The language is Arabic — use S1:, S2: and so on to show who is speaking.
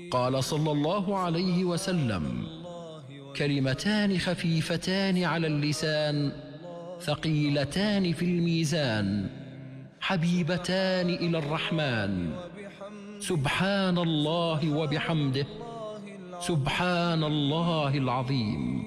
S1: قال صلى الله عليه وسلم: كلمتان خفيفتان على اللسان ثقيلتان في الميزان حبيبتان إلى الرحمن، سبحان الله وبحمده، سبحان الله العظيم.